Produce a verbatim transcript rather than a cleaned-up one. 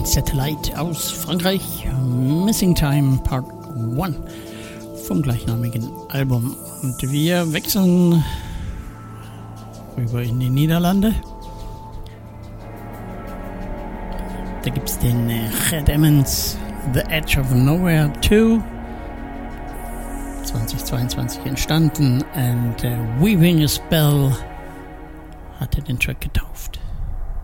Satellite aus Frankreich, Missing Time Part eins vom gleichnamigen Album. Und wir wechseln rüber in die Niederlande. Da gibt es den Red Emmons The Edge of Nowhere zwei, zweitausendzweiundzwanzig entstanden, und uh, Weaving a Spell hat er den Track getauft.